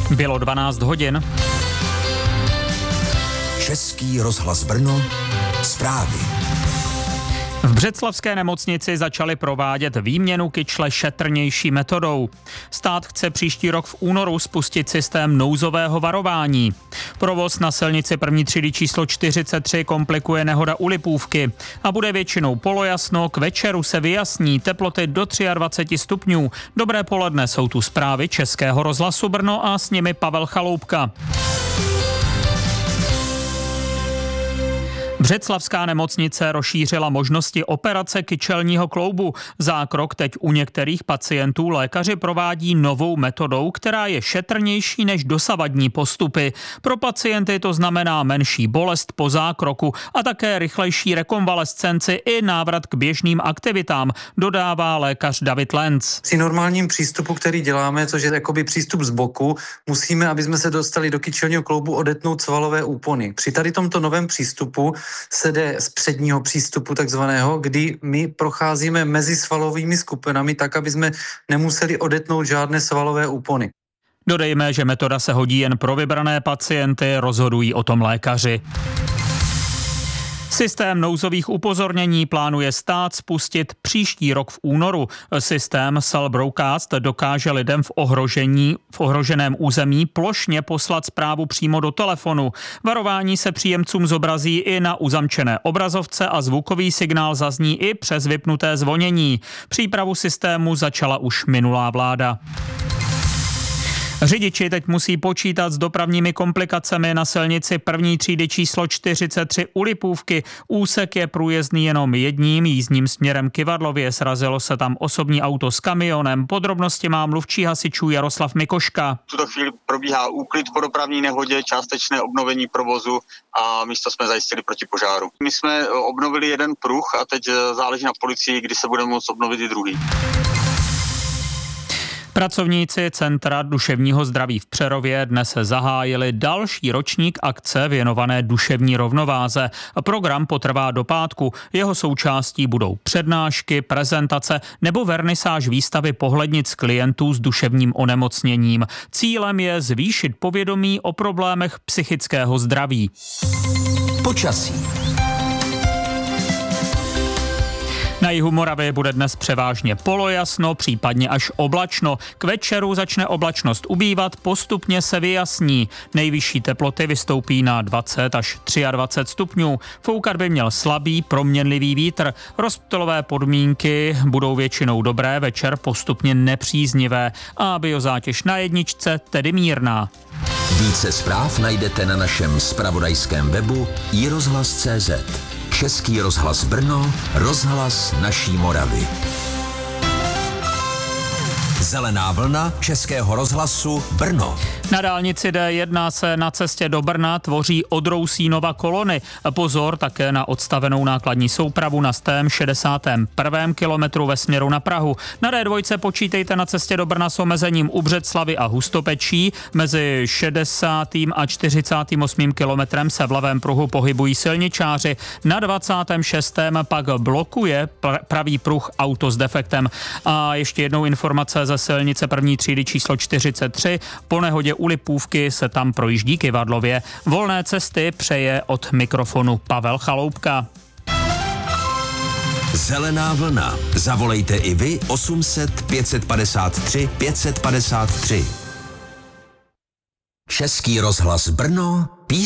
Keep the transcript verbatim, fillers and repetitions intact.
Bylo dvanáct hodin. Český rozhlas Brno, zprávy. V břeclavské nemocnici začali provádět výměnu kyčle šetrnější metodou. Stát chce příští rok v únoru spustit systém nouzového varování. Provoz na silnici první třídy číslo čtyřicet tři komplikuje nehoda u Lipůvky a bude většinou polojasno, k večeru se vyjasní, teploty do dvacet tři stupňů. Dobré poledne, jsou tu zprávy Českého rozhlasu Brno a s nimi Pavel Chaloupka. Břeclavská nemocnice rozšířila možnosti operace kyčelního kloubu. Zákrok teď u některých pacientů lékaři provádí novou metodou, která je šetrnější než dosavadní postupy. Pro pacienty to znamená menší bolest po zákroku a také rychlejší rekonvalescenci i návrat k běžným aktivitám, dodává lékař David Lenz. Při normálním přístupu, který děláme, což je jakoby přístup z boku, musíme, aby jsme se dostali do kyčelního kloubu, odetnout svalové úpony. Při tady tomto novém přístupu se jde z předního přístupu takzvaného, kdy my procházíme mezi svalovými skupinami tak, aby jsme nemuseli odetnout žádné svalové úpony. Dodejme, že metoda se hodí jen pro vybrané pacienty, rozhodují o tom lékaři. Systém nouzových upozornění plánuje stát spustit příští rok v únoru. Systém Cell Broadcast dokáže lidem v ohrožení, v ohroženém území plošně poslat zprávu přímo do telefonu. Varování se příjemcům zobrazí i na uzamčené obrazovce a zvukový signál zazní i přes vypnuté zvonění. Přípravu systému začala už minulá vláda. Řidiči teď musí počítat s dopravními komplikacemi na silnici první třídy číslo čtyřicet tři u Lipůvky. Úsek je průjezdný jenom jedním jízdním směrem Kyvadlově. Srazilo se tam osobní auto s kamionem. Podrobnosti má mluvčí hasičů Jaroslav Mikoška. V tuto chvíli probíhá úklid po dopravní nehodě, částečné obnovení provozu a místo jsme zajistili proti požáru. My jsme obnovili jeden pruh a teď záleží na policii, kdy se bude moct obnovit i druhý. Pracovníci Centra duševního zdraví v Přerově dnes zahájili další ročník akce věnované duševní rovnováze. Program potrvá do pátku. Jeho součástí budou přednášky, prezentace nebo vernisáž výstavy pohlednic klientů s duševním onemocněním. Cílem je zvýšit povědomí o problémech psychického zdraví. Počasí. Na jihu Moravy bude dnes převážně polojasno, případně až oblačno. K večeru začne oblačnost ubývat, postupně se vyjasní. Nejvyšší teploty vystoupí na dvacet až dvacet tři stupňů. Foukat by měl slabý, proměnlivý vítr. Rozptylové podmínky budou většinou dobré, večer postupně nepříznivé a biozátěž na jedničce, tedy mírná. Více zpráv najdete na našem zpravodajském webu i rozhlas tečka cé zet. Český rozhlas Brno, rozhlas naší Moravy. Zelená vlna Českého rozhlasu Brno. Na dálnici D jedna se na cestě do Brna tvoří Odrousínova kolony. Pozor také na odstavenou nákladní soupravu na stém šedesátém prvním kilometru ve směru na Prahu. Na D dva počítejte na cestě do Brna s omezením u Břeclavy a Hustopečí. Mezi šedesátým a čtyřicátým osmým kilometrem se v levém pruhu pohybují silničáři. Na dvacátém šestém pak blokuje pravý pruh auto s defektem. A ještě jednou informace ze silnice první třídy číslo čtyřicet tři. Po nehodě u Lipůvky se tam projíždí Kyvadlově. Volné cesty přeje od mikrofonu Pavel Chaloupka. Zelená vlna. Zavolejte i vy osm set pět padesát tři pět padesát tři. Český rozhlas Brno, písně.